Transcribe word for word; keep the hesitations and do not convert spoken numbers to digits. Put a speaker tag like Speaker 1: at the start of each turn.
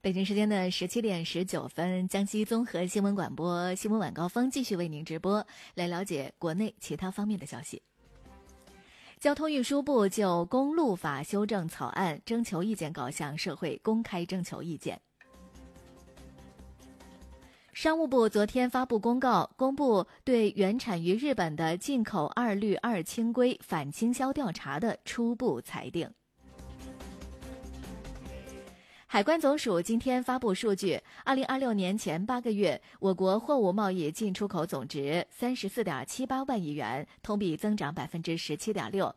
Speaker 1: 北京时间的十七点十九分，江西综合新闻广播新闻晚高峰继续为您直播，来了解国内其他方面的消息。交通运输部就公路法修正草案征求意见稿向社会公开征求意见。商务部昨天发布公告，公布对原产于日本的进口二氯二氢硅反倾销调查的初步裁定。海关总署今天发布数据，二零二六年前八个月，我国货物贸易进出口总值三十四点七八万亿元，同比增长百分之十七点六，